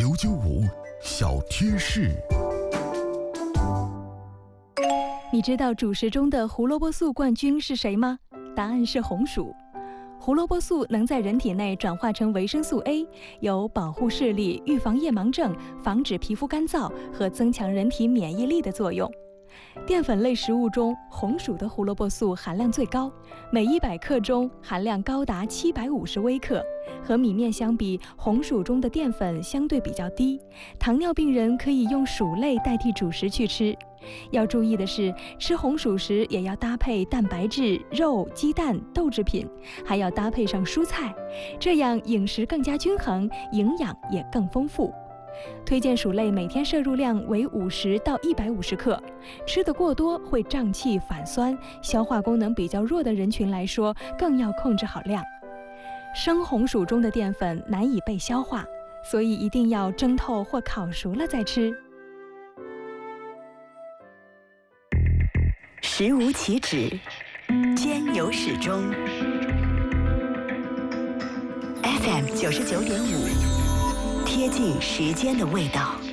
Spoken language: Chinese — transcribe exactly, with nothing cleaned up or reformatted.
九九五小贴士。 你知道主食中的胡萝卜素冠军是谁吗？答案是红薯。胡萝卜素能在人体内转化成维生素 A， 有保护视力、预防夜盲症、防止皮肤干燥和增强人体免疫力的作用。淀粉类食物中，红薯的胡萝卜素含量最高，每一百克中含量高达七百五十微克。和米面相比，红薯中的淀粉相对比较低，糖尿病人可以用薯类代替主食去吃。要注意的是，吃红薯时也要搭配蛋白质、肉、鸡蛋、豆制品，还要搭配上蔬菜，这样饮食更加均衡，营养也更丰富。推荐薯类每天摄入量为五十到一百五十克，吃得过多会胀气反酸，消化功能比较弱的人群来说更要控制好量。生红薯中的淀粉难以被消化，所以一定要蒸透或烤熟了再吃。 食无其止，兼有始终。F M 九十九点五，贴近时间的味道。